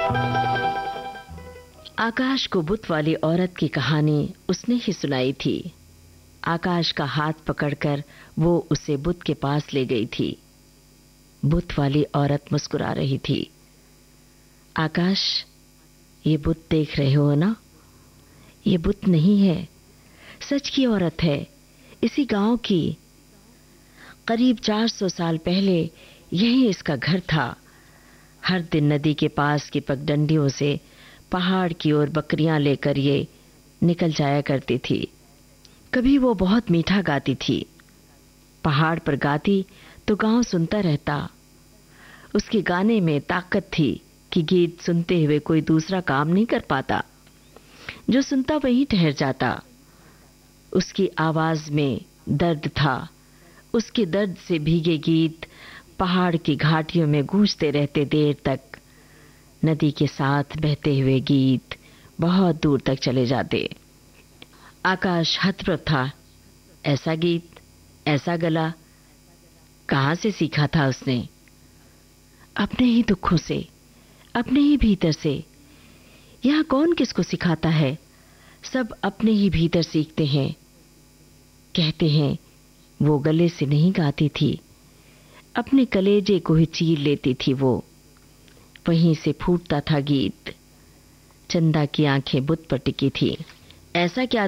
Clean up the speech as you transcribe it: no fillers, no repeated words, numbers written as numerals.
आकाश को बुत वाली औरत की कहानी उसने ही सुनाई थी। आकाश का हाथ पकड़कर वो उसे बुत के पास ले गई थी। बुत वाली औरत मुस्कुरा रही थी। आकाश, ये बुत देख रहे हो ना? ये बुत नहीं है, सच की औरत है, इसी गांव की। करीब 400 साल पहले यही इसका घर था। हर दिन नदी के पास की पगडंडियों से पहाड़ की ओर बकरियां लेकर ये निकल जाया करती थी। कभी वो बहुत मीठा गाती थी। पहाड़ पर गाती तो गांव सुनता रहता। उसके गाने में ताकत थी कि गीत सुनते हुए कोई दूसरा काम नहीं कर पाता। जो सुनता वहीं ठहर जाता। उसकी आवाज में दर्द था। उसके दर्द से भीगे गीत पहाड़ की घाटियों में गूंजते रहते देर तक। नदी के साथ बहते हुए गीत बहुत दूर तक चले जाते। आकाश हतप्रभ था। ऐसा गीत, ऐसा गला कहां से सीखा था उसने? अपने ही दुखों से, अपने ही भीतर से। यह कौन किसको सिखाता है? सब अपने ही भीतर सीखते हैं। कहते हैं वो गले से नहीं गाती थी, अपने कलेजे को ही चीर लेती थी वो। वहीं से फूटता था गीत। चंदा की आंखें बुत पर टिकी थी। ऐसा क्या